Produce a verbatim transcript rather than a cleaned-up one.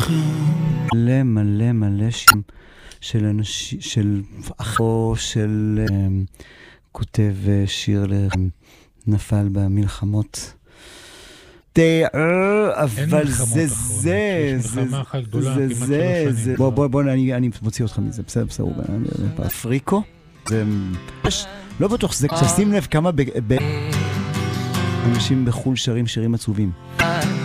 מלא מלא מלא שם של אנשים, של אחו, של כותב שיר נפל במלחמות. אבל זה זה, יש מלחמה אחת גדולה, זה כמעט זה, שלוש שנים. בוא בוא בוא, אני מוציא אותך מזה, בסדר בסדר, אפריקו, זה לא בטוח, זה שים לב כמה אנשים בחול שרים שירים עצובים.